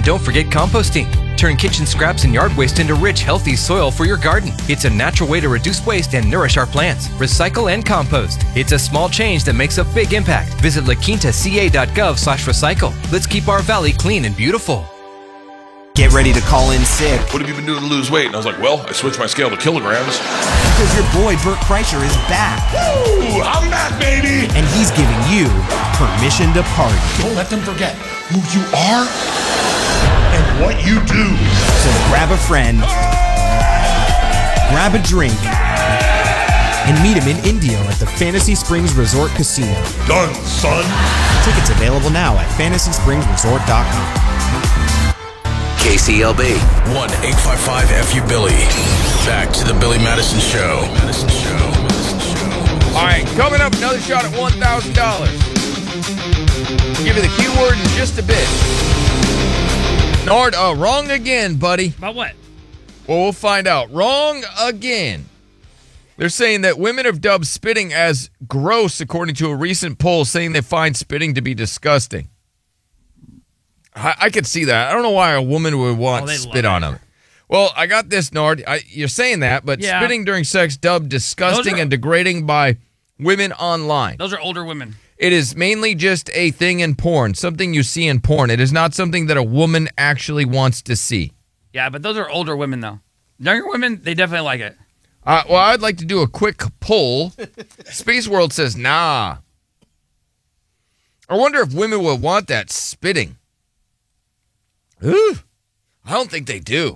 And don't forget composting. Turn kitchen scraps and yard waste into rich, healthy soil for your garden. It's a natural way to reduce waste and nourish our plants. Recycle and compost. It's a small change that makes a big impact. Visit laquintaca.gov/recycle. Let's keep our valley clean and beautiful. Get ready to call in sick. What have you been doing to lose weight? And I was like, well, I switched my scale to kilograms. Because your boy Bert Kreischer is back. Woo! I'm back, baby! And he's giving you permission to party. Don't let them forget who you are and what you do. So grab a friend, grab a drink, and meet him in Indio at the Fantasy Springs Resort Casino. Done, son. Tickets available now at fantasyspringsresort.com. KCLB 1-855-FU-BILLY. Back to the Billy Madison Show. All right, coming up, another shot at $1,000. We'll give you the keyword in just a bit. Nord, wrong again, buddy. About what? Well, we'll find out. Wrong again. They're saying that women have dubbed spitting as gross, according to a recent poll, saying they find spitting to be disgusting. I could see that. I don't know why a woman would want spit on them. Well, I got this, Nord. You're saying that, but spitting during sex dubbed disgusting and degrading by women online. Those are older women. It is mainly just a thing in porn, something you see in porn. It is not something that a woman actually wants to see. Yeah, but those are older women, though. Younger women, they definitely like it. Well, I'd like to do a quick poll. Space World says, nah. I wonder if women would want that spitting. Ooh, I don't think they do.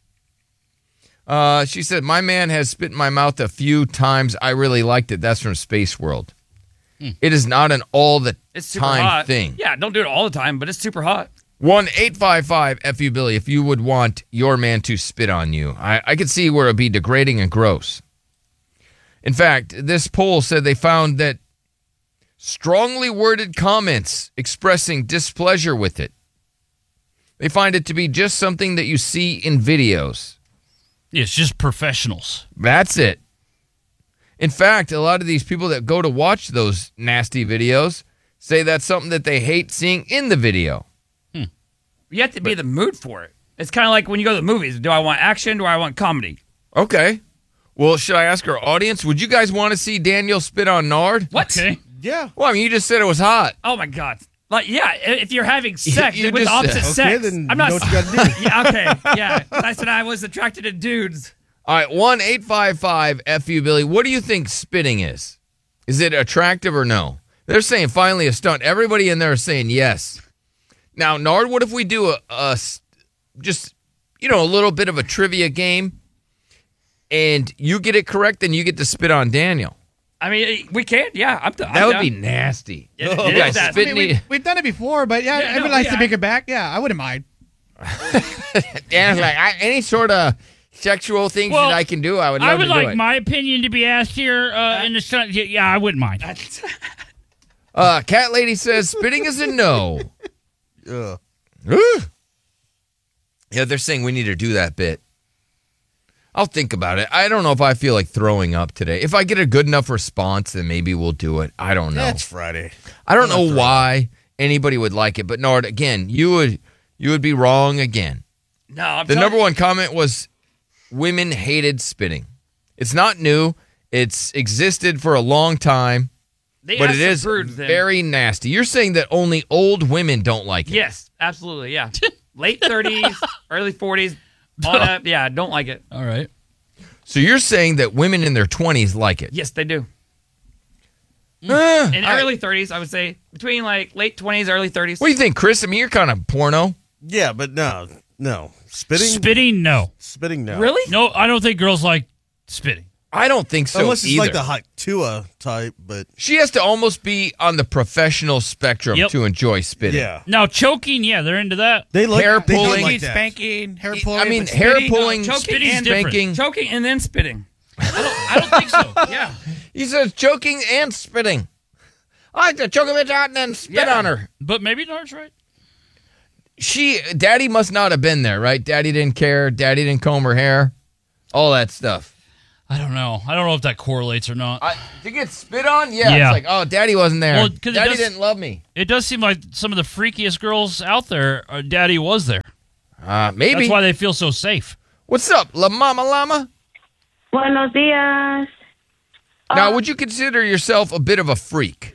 She said, my man has spit in my mouth a few times. I really liked it. That's from Space World. It is not an all-the-time thing. Yeah, don't do it all the time, but it's super hot. 1-855-FU-BILLY if you would want your man to spit on you. I could see where it would be degrading and gross. In fact, this poll said they found that strongly worded comments expressing displeasure with it, they find it to be just something that you see in videos. It's just professionals. That's it. In fact, a lot of these people that go to watch those nasty videos say that's something that they hate seeing in the video. You have to be in the mood for it. It's kind of like when you go to the movies. Do I want action? Do I want comedy? Okay. Well, should I ask our audience? Would you guys want to see Daniel spit on Nard? What? Okay. Yeah. Well, I mean, you just said it was hot. Oh, my God. Like, yeah, if you're having sex You with just opposite said. sex. Okay, then I'm not. you know what you gotta do. Yeah, okay. Yeah. I said I was attracted to dudes. All right, 1-855-FU-BILLY. What do you think spitting is? Is it attractive or no? They're saying finally a stunt. Everybody in there is saying yes. Now, Nard, what if we do a little bit of a trivia game, and you get it correct, then you get to spit on Daniel? I mean, we can. Yeah, That would be nasty. It You is guys nasty. spitting We've done it before, but Yeah, everyone no, likes yeah. to make it back. Yeah, I wouldn't mind. Dan's like, any sort of sexual things that I can do, I would love I would to do like it. my opinion to be asked here in the sun. Yeah, I wouldn't mind. Cat Lady says spitting is a no. Ugh. Yeah, they're saying we need to do that bit. I'll think about it. I don't know if I feel like throwing up today. If I get a good enough response, then maybe we'll do it. I don't know. That's Friday. I don't know why anybody would like it, but Nard, again, you would be wrong again. No, I'm The number one comment was women hated spitting. It's not new. It's existed for a long time, but it is very nasty. You're saying that only old women don't like it. Yes, absolutely. Yeah, late 30s, early 40s. Don't like it. All right. So you're saying that women in their 20s like it? Yes, they do. In early 30s, I would say between like late 20s, early 30s. What do you think, Chris? I mean, you're kind of porno. Yeah, but no. Spitting? Spitting, no. Spitting, no. Really? No, I don't think girls like spitting. I don't think so Unless it's either. like the hot Tua type, but She has to almost be on the professional spectrum to enjoy spitting. yeah. Now, choking, yeah, they're into that. They like Hair they do pulling. like that. Spanking, hair pulling. I mean, but hair spitting, pulling, choking, spitting's and different. spanking. choking, and then spitting. I don't think so. Yeah. He says choking and spitting. I like to choke a bitch out and then spit on her. But maybe Nard's right. Daddy must not have been there, right? Daddy didn't care. Daddy didn't comb her hair. All that stuff. I don't know. I don't know if that correlates or not. To get spit on? Yeah. Yeah. It's like, oh, Daddy wasn't there. Well, 'cause it Daddy does- didn't love me. It does seem like some of the freakiest girls out there, Daddy was there. Maybe. That's why they feel so safe. What's up, La Mama Llama? Buenos dias. Now, would you consider yourself a bit of a freak?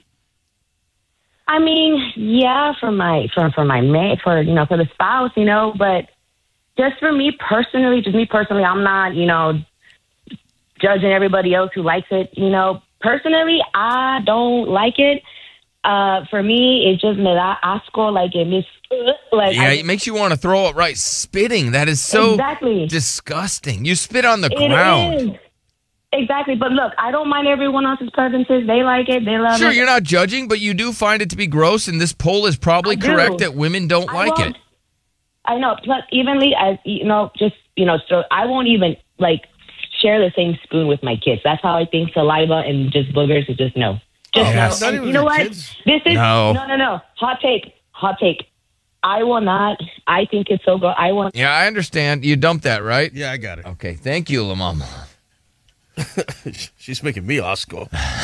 I mean, yeah, for the spouse, but just for me personally, I'm not, judging everybody else who likes it, Personally, I don't like it. For me, it just me da asco, It makes you want to throw up, right? Spitting, that is so disgusting. You spit on the ground. It is. Exactly, but look, I don't mind everyone else's preferences. They like it, they love it. Sure, you're not judging, but you do find it to be gross, and this poll is probably correct that women don't like it. I know. Plus, evenly, as so I won't even share the same spoon with my kids. That's how I think saliva and just boogers is just no. Just no. You know what? Kids? This is no. Hot take. I will not. I think it's so good. Yeah, I understand. You dumped that, right? Yeah, I got it. Okay, thank you, La Mama. She's making me Oscar.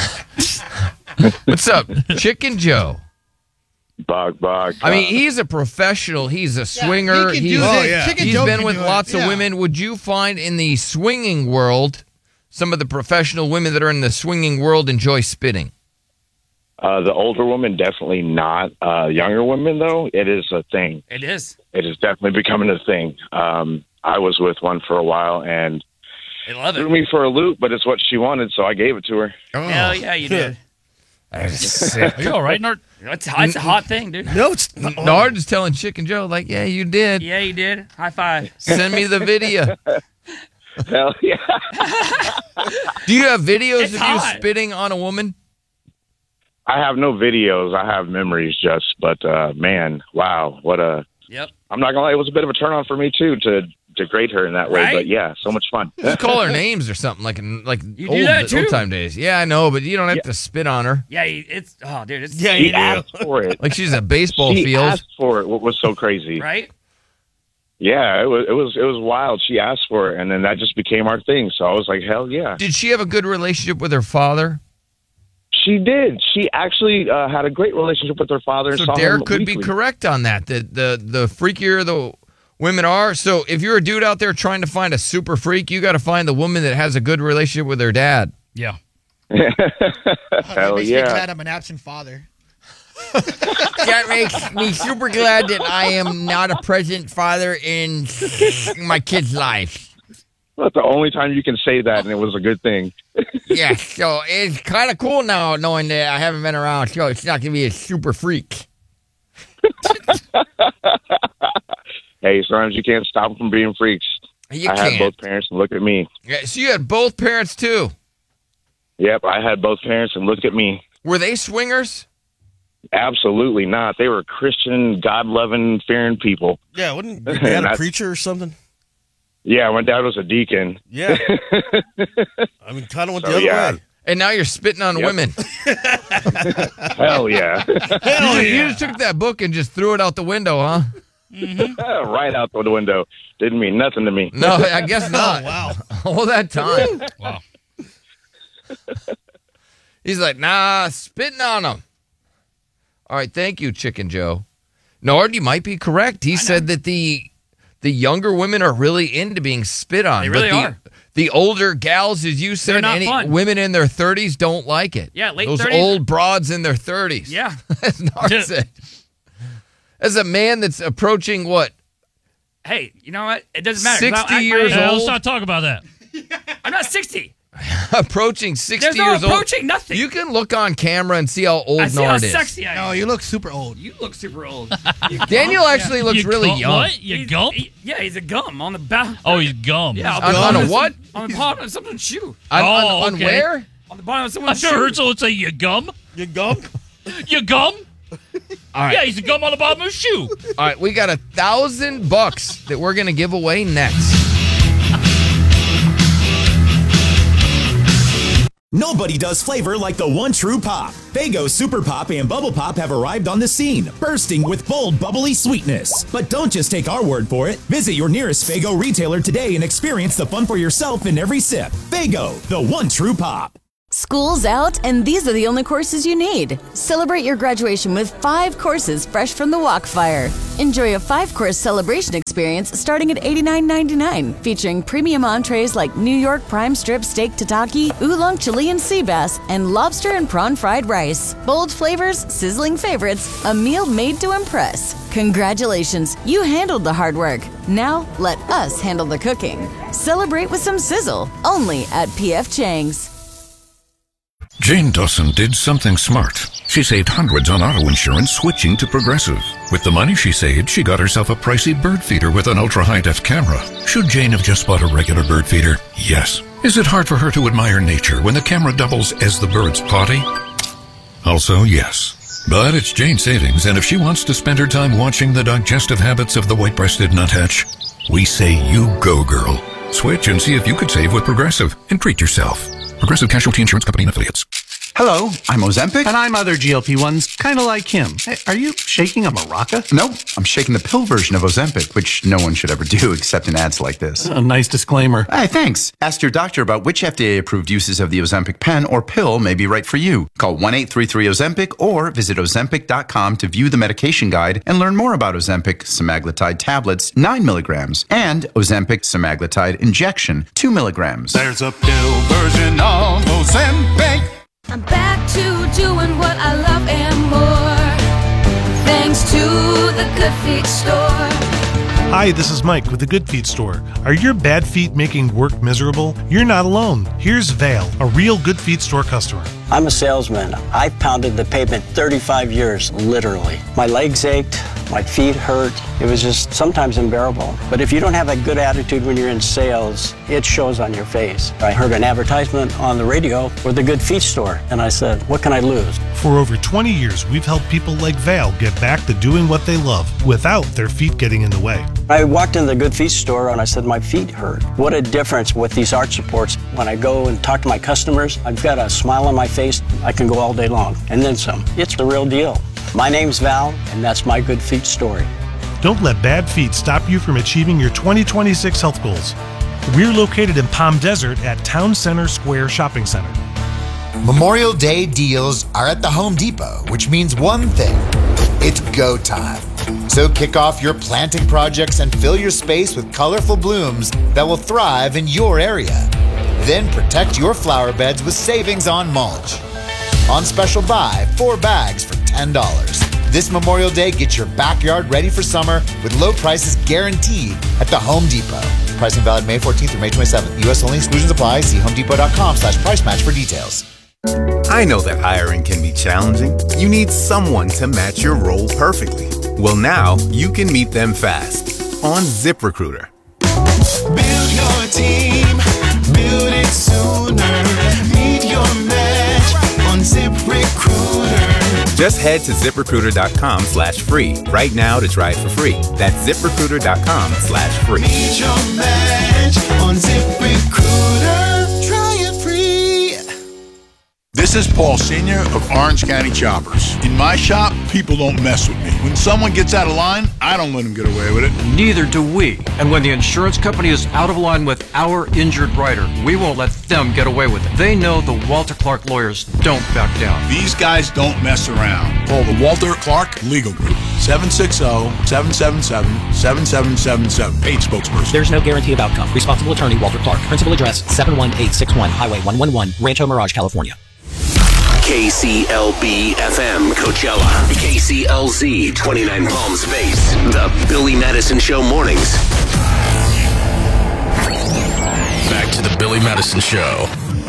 What's up, Chicken Joe? Bog. I mean, he's a professional. He's a swinger. He's been with lots of women. Would you find in the swinging world, some of the professional women that are in the swinging world enjoy spitting? The older women, definitely not. Younger women, though, it is a thing. It is. It is definitely becoming a thing. I was with one for a while, and they love threw me for a loop, but it's what she wanted, so I gave it to her. Oh. Hell yeah, you did. Are you all right, Nard? It's a hot thing, dude. No, it's not. Nard is telling Chicken Joe, yeah, you did. Yeah, you did. High five. Send me the video. Hell yeah. Do you have videos of you spitting on a woman? I have no videos. I have memories just, but man, wow, what a... Yep. I'm not going to lie, it was a bit of a turn on for me, too, to degrade her in that way, but yeah, so much fun. Just call her names or something, like you do that too? old time days. Yeah, I know, but you don't have to spit on her. Yeah, it's... Oh, dude, it's... Yeah, he asked for it. Like she's a baseball field. She asked for it, what was so crazy. Right? Yeah, it was wild. She asked for it, and then that just became our thing, so I was like, hell yeah. Did she have a good relationship with her father? She did. She actually had a great relationship with her father. So Derek could be correct on that. The freakier the women are. So if you're a dude out there trying to find a super freak, you got to find the woman that has a good relationship with her dad. Yeah. Hell makes yeah. me glad I'm an absent father. That makes me super glad that I am not a present father in my kid's life. That's the only time you can say that, and it was a good thing. Yeah, so it's kind of cool now knowing that I haven't been around, so it's not going to be a super freak. Hey, sometimes you can't stop them from being freaks. You I can't. had both parents, and look at me. Yeah, so you had both parents, too? Yep, I had both parents, and look at me. Were they swingers? Absolutely not. They were Christian, God-loving, fearing people. Yeah, wasn't your dad a preacher or something? Yeah, my dad was a deacon. Yeah. I mean, kind of went the other way. And now you're spitting on women. Hell yeah. Hell You just took that book and just threw it out the window, huh? Mm-hmm. Right out the window. Didn't mean nothing to me. No, I guess not. Oh, wow. All that time. Wow. He's like, nah, spitting on them. All right, thank you, Chicken Joe. Nard, you might be correct. He said that the younger women are really into being spit on. They really are. The older gals, as you said, not fun. women in their 30s don't like it. Yeah, late Those 30s. old broads in their 30s. Yeah. As Nard said. As a man that's approaching what? Hey, you know what? It doesn't matter. 60 years Yeah, old. let's not talk about that. I'm not 60. Approaching 60 There's no years old. approaching nothing. You can look on camera and see how old I see how Nard is. sexy I am. No, you look super old. You look super old. Daniel actually looks You really gum- young. What? You gump? Yeah, he's a gum on the back. Oh, he's gum. Yeah, On a what? On the bottom of someone's shoe. On okay. where? On the bottom of I've someone's never shoe. heard someone say you gum. You gum? You gum? All right. Yeah, he's a gum on the bottom of his shoe. All right, we got $1,000 that we're going to give away next. Nobody does flavor like the one true pop. Faygo Super Pop and Bubble Pop have arrived on the scene, bursting with bold, bubbly sweetness. But don't just take our word for it. Visit your nearest Faygo retailer today and experience the fun for yourself in every sip. Faygo, the one true pop. School's out, and these are the only courses you need. Celebrate your graduation with 5 courses fresh from the Walkfire. Enjoy a 5-course celebration experience starting at $89.99, featuring premium entrees like New York prime strip steak tataki, oolong Chilean sea bass, and lobster and prawn fried rice. Bold flavors, sizzling favorites, a meal made to impress. Congratulations, you handled the hard work. Now, let us handle the cooking. Celebrate with some sizzle, only at P.F. Chang's. Jane Dawson did something smart. She saved hundreds on auto insurance switching to Progressive. With the money she saved, she got herself a pricey bird feeder with an ultra-high-def camera. Should Jane have just bought a regular bird feeder? Yes. Is it hard for her to admire nature when the camera doubles as the bird's potty? Also, yes. But it's Jane's savings, and if she wants to spend her time watching the digestive habits of the white-breasted nuthatch, we say you go, girl. Switch and see if you could save with Progressive and treat yourself. Progressive Casualty Insurance Company and Affiliates. Hello, I'm Ozempic. And I'm other GLP-1s, kind of like him. Hey, are you shaking a maraca? No, I'm shaking the pill version of Ozempic, which no one should ever do except in ads like this. A nice disclaimer. Hey, thanks. Ask your doctor about which FDA-approved uses of the Ozempic pen or pill may be right for you. Call 1-833-OZEMPIC or visit Ozempic.com to view the medication guide and learn more about Ozempic semaglutide tablets, 9 milligrams, and Ozempic semaglutide injection, 2 milligrams. There's a pill version of Ozempic. I'm back to doing what I love and more, thanks to the Good Feet store. Hi, this is Mike with the Good Feet store. Are your bad feet making work miserable? You're not alone. Here's Val, a real Good Feet store customer. I'm a salesman. I've pounded the pavement 35 years, literally. My legs ached, my feet hurt. It was just sometimes unbearable. But if you don't have a good attitude when you're in sales, it shows on your face. I heard an advertisement on the radio for the Good Feet store, and I said, what can I lose? For over 20 years, we've helped people like Val get back to doing what they love without their feet getting in the way. I walked in the Good Feet store and I said, my feet hurt. What a difference with these arch supports. When I go and talk to my customers, I've got a smile on my face. I can go all day long, and then some. It's the real deal. My name's Val, and that's my Good Feet story. Don't let bad feet stop you from achieving your 2026 health goals. We're located in Palm Desert at Town Center Square Shopping Center. Memorial Day deals are at the Home Depot, which means one thing. It's go time. So kick off your planting projects and fill your space with colorful blooms that will thrive in your area. Then protect your flower beds with savings on mulch. On special buy, 4 bags for $10. This Memorial Day, get your backyard ready for summer with low prices guaranteed at the Home Depot. Pricing valid May 14th through May 27th. U.S. only, exclusions apply. See homedepot.com/price match for details. I know that hiring can be challenging. You need someone to match your role perfectly. Well, now you can meet them fast on ZipRecruiter. Build your team, build it sooner. Meet your match on ZipRecruiter. Just head to ZipRecruiter.com/free right now to try it for free. That's ZipRecruiter.com/free. Meet your match on ZipRecruiter. Try it free. This is Paul Sr. of Orange County Choppers. In my shop, people don't mess with me. When someone gets out of line, I don't let them get away with it. Neither do we. And when the insurance company is out of line with our injured rider, we won't let them get away with it. They know the Walter Clark lawyers don't back down. These guys don't mess around. Call the Walter Clark Legal Group. 760-777-7777. Paid spokesperson. There's no guarantee of outcome. Responsible attorney Walter Clark. Principal address 71861 Highway 111, Rancho Mirage, California. KCLB FM Coachella, KCLZ 29 Palms Base, the Billy Madison Show mornings. Back to the Billy Madison Show.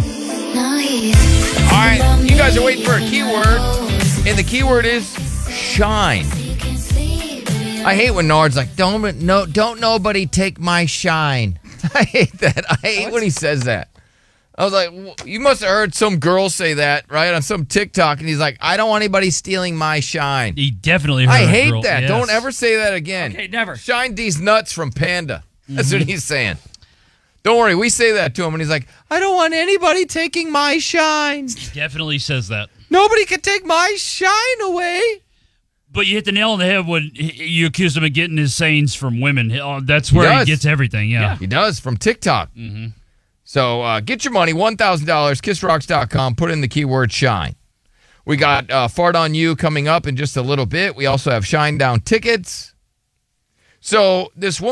All right, you guys are waiting for a keyword, and the keyword is shine. I hate when Nard's like, don't nobody take my shine. I hate that. I hate when he says that. I was like, you must have heard some girl say that, right, on some TikTok, and he's like, I don't want anybody stealing my shine. He definitely heard I a hate girl. that. Yes. Don't ever say that again. Okay, never. Shine these nuts from Panda. That's what he's saying. Don't worry, we say that to him, and he's like, I don't want anybody taking my shine. He definitely says that. Nobody can take my shine away. But you hit the nail on the head when you accuse him of getting his sayings from women. That's where he gets everything, yeah. He does, from TikTok. Mm-hmm. So get your money, $1,000, kissrocks.com, put in the keyword shine. We got Fart on You coming up in just a little bit. We also have Shine Down tickets. So this woman